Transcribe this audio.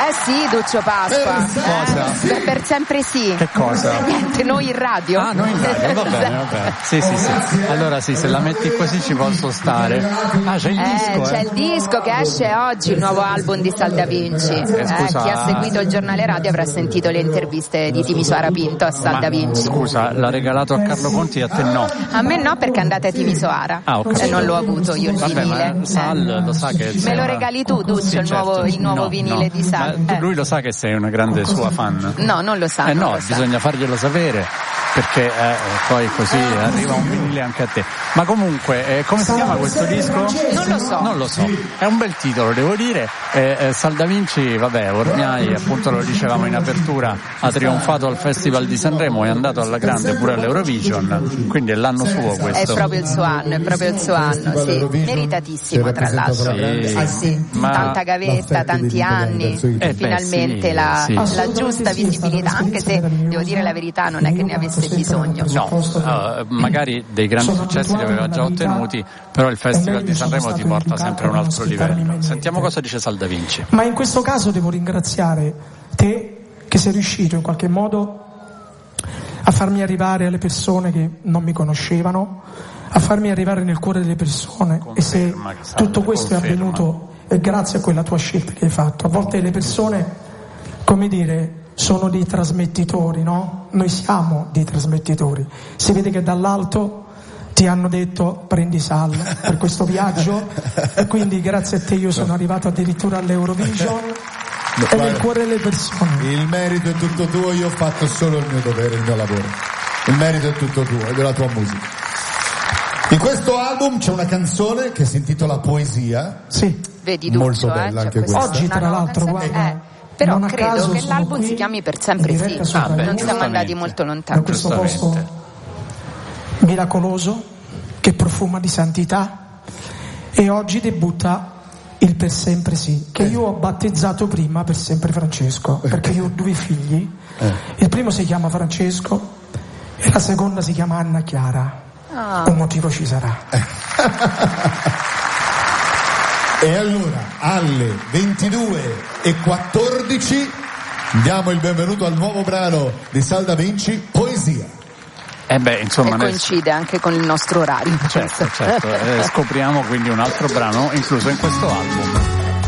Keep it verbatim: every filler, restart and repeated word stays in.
Eh sì, Duccio Pasqua. Cosa? Eh, per sempre sì. Che cosa? Niente, noi in radio. Ah, noi in radio, va bene, va bene. Sì, sì, sì. Allora sì, se la metti così ci posso stare. Ah, c'è il eh, disco, c'è eh? il disco che esce oggi, il nuovo album di Sal Da Vinci. Eh, Eh, scusa, chi ha seguito il giornale radio avrà sentito le interviste di Timisoara Pinto a Sal ma, Da Vinci. Scusa, l'ha regalato a Carlo Conti e a te no? A me no, perché andate a Timisoara. Ah, ho capito. E non l'ho avuto io il Vabbè, vinile. ma Sal Eh. lo sa che Me lo regali tu, Duccio, sì, il, nuovo, certo. il nuovo No, vinile no. di Sal? Ma Eh. lui lo sa che sei una grande sua fan? No, non lo sa. Eh non no, lo sa. bisogna farglielo sapere, perché eh, poi così arriva un vinile anche a te. Ma comunque, eh, come si chiama questo disco? Non lo so. Non lo so. È un bel titolo, devo dire. Eh, eh, Sal Da Vinci, vabbè, ormai appunto lo dicevamo in apertura, ha trionfato al Festival di Sanremo, è andato alla grande pure all'Eurovision, quindi è l'anno suo questo. È proprio il suo anno, è proprio il suo anno, sì. Meritatissimo tra l'altro. Sì, Sì, sì. ma... Tanta gavetta, tanti anni, Eh, finalmente beh, sì, la, sì. la giusta visibilità, anche se devo dire la verità non è che ne avesse bisogno. No, uh, magari dei grandi successi li aveva già ottenuti, però il Festival di Sanremo ti porta sempre a un altro livello. Sentiamo cosa dice Sal Da Vinci. Ma in questo caso devo ringraziare te che sei riuscito in qualche modo a farmi arrivare alle persone che non mi conoscevano, a farmi arrivare nel cuore delle persone. Conferma, e se tutto questo conferma. È avvenuto è grazie a quella tua scelta che hai fatto. A volte le persone, come dire, sono dei trasmettitori, no? Noi siamo dei trasmettitori. Si vede che dall'alto ti hanno detto prendi Sal per questo viaggio e quindi grazie a te io sono arrivato addirittura all'Eurovision e nel cuore delle persone. Il merito è tutto tuo, io ho fatto solo il mio dovere, il mio lavoro. Il merito è tutto tuo, è della tua musica. In questo album c'è una canzone che si intitola Poesia. Sì. Vedi Duccio, molto bella eh, anche questa. Oggi tra l'altro no, guarda, eh, però non a credo caso che sono l'album qui si chiami Per Sempre in Sì. diretta sopra Ah, beh, non siamo andati molto da lontano. questo posto miracoloso che profuma di santità e oggi debutta il Per Sempre Sì, che io ho battezzato prima Per Sempre Francesco, perché io ho due figli, il primo si chiama Francesco e la seconda si chiama Anna Chiara. Ah. Un motivo ci sarà. E allora alle ventidue e quattordici diamo il benvenuto al nuovo brano di Sal Da Vinci, Poesia. Eh beh, insomma, E coincide anche con il nostro orario. Certo, certo. Eh, scopriamo quindi un altro brano incluso in questo album.